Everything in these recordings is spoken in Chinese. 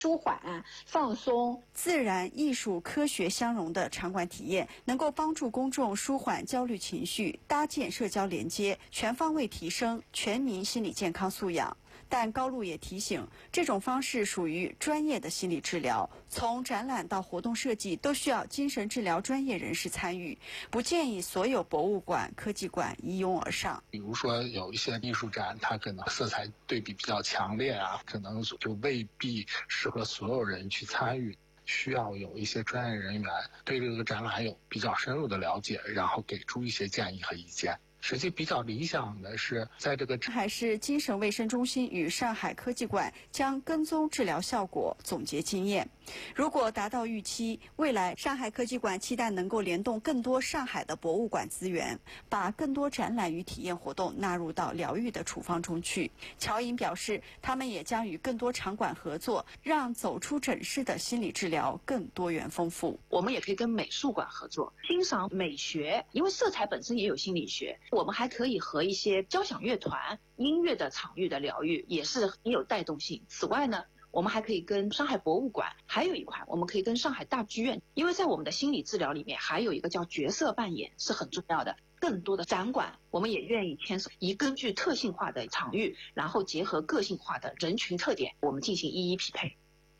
舒缓、放松、 自然、艺术、科学相融的场馆体验，能够帮助公众舒缓焦虑情绪，搭建社交连接，全方位提升全民心理健康素养。但高露也提醒，这种方式属于专业的心理治疗，从展览到活动设计都需要精神治疗专业人士参与，不建议所有博物馆、科技馆一拥而上。 比如说有一些艺术展，它可能色彩对比比较强烈啊，可能就未必适合所有人去参与，需要有一些专业人员对这个展览有比较深入的了解，然后给出一些建议和意见。实际比较理想的是，在这个上海市精神卫生中心与上海科技馆将跟踪治疗效果，总结经验。如果达到预期，未来上海科技馆期待能够联动更多上海的博物馆资源，把更多展览与体验活动纳入到疗愈的处方中去。乔颖表示，他们也将与更多场馆合作，让走出诊室的心理治疗更多元丰富。 我们也可以跟美术馆合作，欣赏美学，因为色彩本身也有心理学。我们还可以和一些交响乐团、音乐的场域的疗愈也是很有带动性。此外呢，我们还可以跟上海博物馆，还有一块我们可以跟上海大剧院，因为在我们的心理治疗里面还有一个叫角色扮演是很重要的。更多的展馆我们也愿意牵手，以根据特性化的场域，然后结合个性化的人群特点，我们进行一一匹配。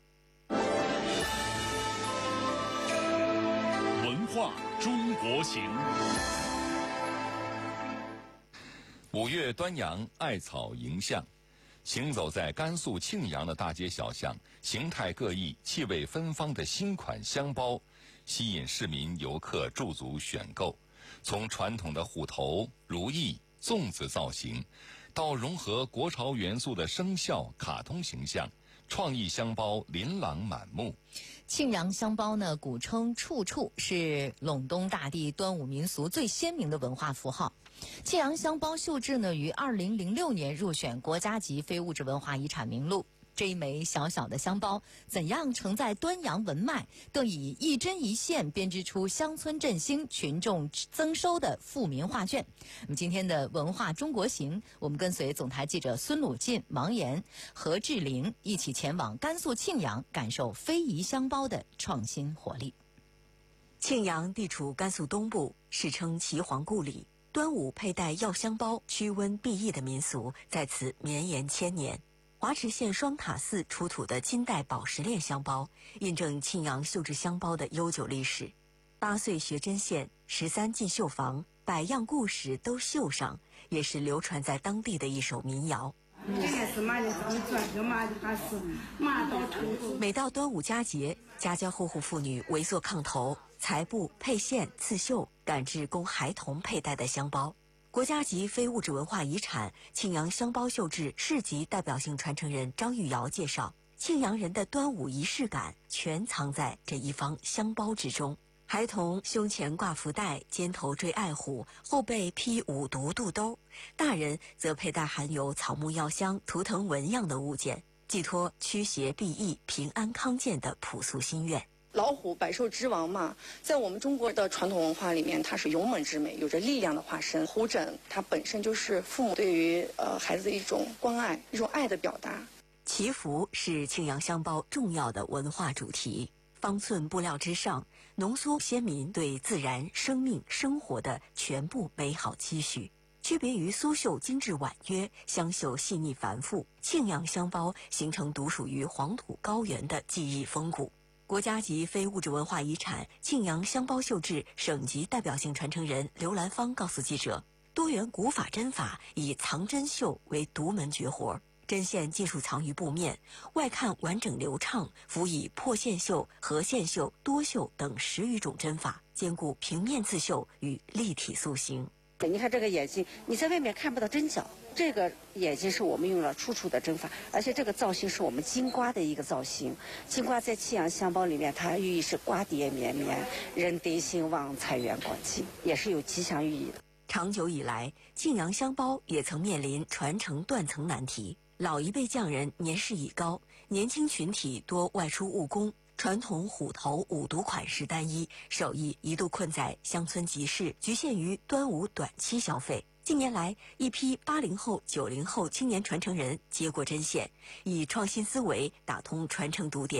文化中国行。5月端阳，艾草迎象。行走在甘肃庆阳的大街小巷，形态各异、气味芬芳的新款香包，吸引市民游客驻足选购。从传统的虎头、如意、粽子造型，到融合国潮元素的生肖、卡通形象，创意香包琳琅满目。 庆阳香包呢，古称处处，是陇东大地端午民俗最鲜明的文化符号。庆阳香包绣制呢，于2006年入选国家级非物质文化遗产名录。这一枚小小的香包，怎样承载端阳文脉，更以一针一线编织出乡村振兴、群众增收的富民画卷。那么今天的文化中国行，我们跟随总台记者孙鲁进、王岩、何志玲一起前往甘肃庆阳，感受非遗香包的创新活力。 庆阳地处甘肃东部，世称岐黄故里。端午佩戴药香包驱瘟避疫的民俗在此绵延千年。华池县双塔寺出土的金代宝石链香包，印证庆阳绣制香包的悠久历史。8岁学针线，13进绣房，100样故事都绣上，也是流传在当地的一首民谣。每到端午佳节，家家户户妇女围坐炕头，裁布、配线、刺绣，赶制供孩童佩戴的香包。国家级非物质文化遗产庆阳香包绣制市级代表性传承人张玉瑶介绍，庆阳人的端午仪式感全藏在这一方香包之中。孩童胸前挂福袋，肩头缀爱虎，后背披五毒肚兜，大人则佩戴含有草木药香、图腾纹样的物件，寄托驱邪避疫、平安康健的朴素心愿。 老虎百兽之王嘛，在我们中国的传统文化里面，它是勇猛之美，有着力量的化身。虎枕它本身就是父母对于孩子的一种关爱，一种爱的表达。 祈福是庆阳香包重要的文化主题。方寸布料之上，浓缩先民对自然、生命、生活的全部美好期许。区别于苏绣精致婉约，香绣细腻繁复，庆阳香包形成独属于黄土高原的技艺风骨。国家级非物质文化遗产庆阳香包绣制省级代表性传承人刘兰芳告诉记者，多元古法针法以藏针绣为独门绝活，针线尽数藏于布面，外看完整流畅，辅以破线绣、合线绣、多绣等10余种针法，兼顾平面刺绣与立体塑形。 你看这个眼睛，你在外面看不到针脚，这个眼睛是我们用了处处的针法，而且这个造型是我们金瓜的一个造型。金瓜在庆阳香包里面，它寓意是瓜瓞绵绵，人丁兴旺，财源广进，也是有吉祥寓意的。 长久以来，庆阳香包也曾面临传承断层难题。老一辈匠人年事已高，年轻群体多外出务工，传统虎头五毒款式单一，手艺一度困在乡村集市，局限于端午短期消费。 近年来，一批80后、90后青年传承人接过针线，以创新思维打通传承堵点。